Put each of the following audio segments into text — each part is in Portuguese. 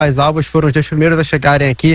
principais alvos foram os dois primeiros a chegarem aqui.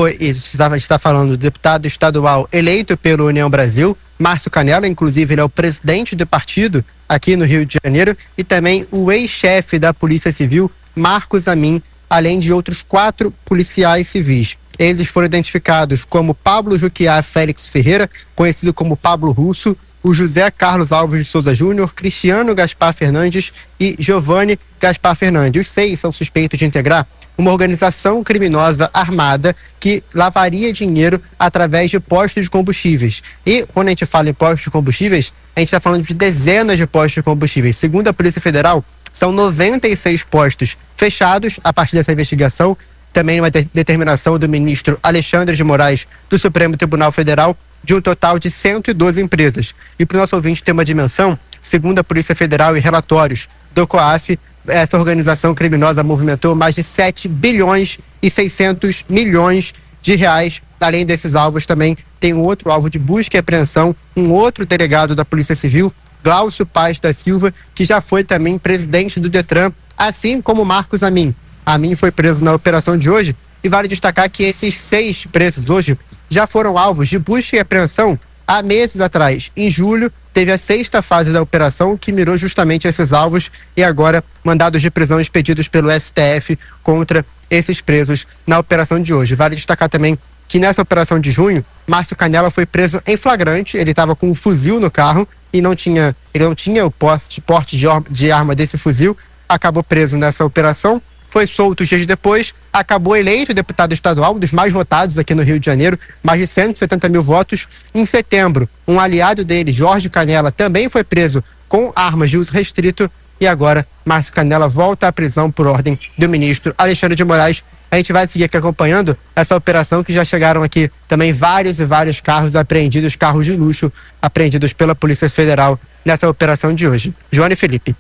Está falando do deputado estadual eleito pelo União Brasil, Márcio Canela, inclusive ele é o presidente do partido aqui no Rio de Janeiro, e também o ex-chefe da Polícia Civil, Marcos Amin, além de outros 4 policiais civis. Eles foram identificados como Pablo Juquiá Félix Ferreira, conhecido como Pablo Russo, o José Carlos Alves de Souza Júnior, Cristiano Gaspar Fernandes e Giovanni Gaspar Fernandes. Os 6 são suspeitos de integrar uma organização criminosa armada que lavaria dinheiro através de postos de combustíveis. E quando a gente fala em postos de combustíveis, a gente está falando de dezenas de postos de combustíveis. Segundo a Polícia Federal, são 96 postos fechados a partir dessa investigação. Também uma determinação do ministro Alexandre de Moraes do Supremo Tribunal Federal de um total de 112 empresas. E para o nosso ouvinte ter uma dimensão, segundo a Polícia Federal e relatórios do COAF, essa organização criminosa movimentou mais de 7 bilhões e 600 milhões de reais. Além desses alvos, também tem um outro alvo de busca e apreensão, um outro delegado da Polícia Civil, Glaucio Paz da Silva, que já foi também presidente do Detran, assim como Marcos Amin. Amin foi preso na operação de hoje, e vale destacar que esses 6 presos hoje já foram alvos de busca e apreensão há meses atrás. Em julho, teve a 6ª fase da operação, que mirou justamente esses alvos, e agora mandados de prisão expedidos pelo STF contra esses presos na operação de hoje. Vale destacar também que nessa operação de junho, Márcio Canela foi preso em flagrante. Ele estava com um fuzil no carro e ele não tinha o porte de arma desse fuzil. Acabou preso nessa operação, foi solto dias depois, acabou eleito deputado estadual, um dos mais votados aqui no Rio de Janeiro, mais de 170 mil votos. Em setembro, um aliado dele, Jorge Canela, também foi preso com armas de uso restrito, e agora Márcio Canela volta à prisão por ordem do ministro Alexandre de Moraes. A gente vai seguir aqui acompanhando essa operação, que já chegaram aqui também vários carros apreendidos, carros de luxo apreendidos pela Polícia Federal nessa operação de hoje. Joana e Felipe.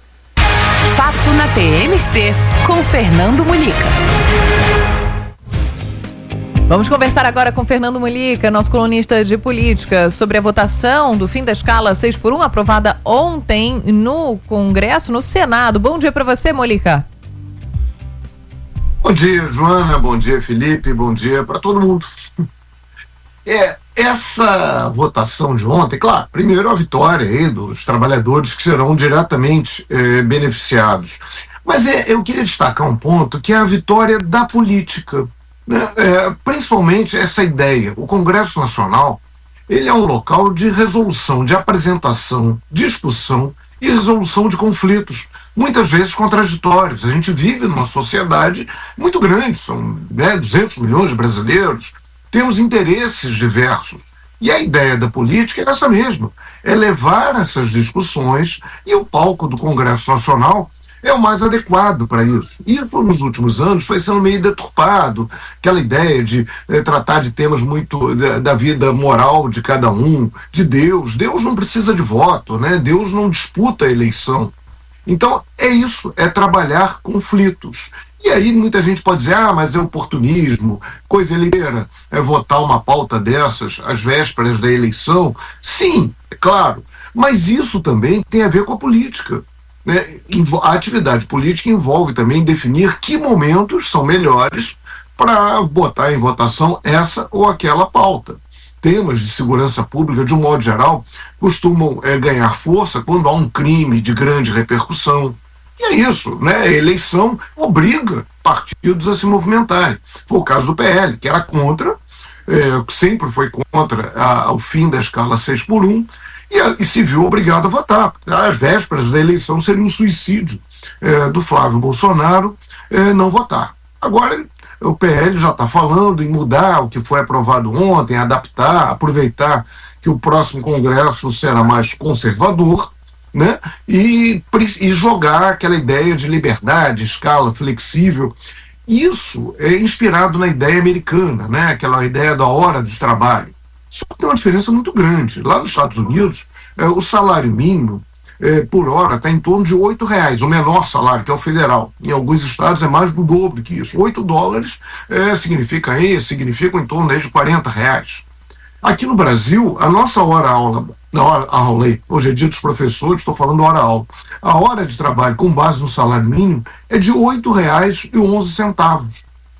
Fato na TMC, com Fernando Mulica. Vamos conversar agora com Fernando Mulica, nosso colunista de política, sobre a votação do fim da escala 6x1, aprovada ontem no Congresso, no Senado. Bom dia para você, Mulica. Bom dia, Joana. Bom dia, Felipe. Bom dia para todo mundo. Essa votação de ontem, claro, primeiro a vitória aí dos trabalhadores que serão diretamente beneficiados. Mas eu queria destacar um ponto, que é a vitória da política, né? Principalmente essa ideia. O Congresso Nacional, ele é um local de resolução, de apresentação, discussão e resolução de conflitos, muitas vezes contraditórios. A gente vive numa sociedade muito grande, são 200 milhões de brasileiros, temos interesses diversos. E a ideia da política é essa mesma, é levar essas discussões, e o palco do Congresso Nacional é o mais adequado para isso. Isso, nos últimos anos, foi sendo meio deturpado, aquela ideia de tratar de temas muito da vida moral de cada um, de Deus. Deus não precisa de voto, né? Deus não disputa a eleição. Então, é isso, é trabalhar conflitos. E aí muita gente pode dizer, mas é oportunismo, coisa eleitoreira, é votar uma pauta dessas às vésperas da eleição. Sim, é claro, mas isso também tem a ver com a política, né? A atividade política envolve também definir que momentos são melhores para botar em votação essa ou aquela pauta. Temas de segurança pública, de um modo geral, costumam ganhar força quando há um crime de grande repercussão. E é isso, né? A eleição obriga partidos a se movimentarem. Foi o caso do PL, que era contra, sempre foi contra o fim da escala 6x1, e se viu obrigado a votar. Às vésperas da eleição seria um suicídio do Flávio Bolsonaro não votar. Agora, o PL já está falando em mudar o que foi aprovado ontem, adaptar, aproveitar que o próximo Congresso será mais conservador, né? E jogar aquela ideia de liberdade, escala flexível. Isso é inspirado na ideia americana, né? Aquela ideia da hora de trabalho. Só que tem uma diferença muito grande. Lá nos Estados Unidos, o salário mínimo por hora está em torno de R$8, o menor salário, que é o federal. Em alguns estados é mais do dobro que isso. $8 significam em torno de R$40. Aqui no Brasil, a nossa hora-aula, hoje é dia dos professores, estou falando hora-aula, a hora de trabalho com base no salário mínimo é de R$8,11.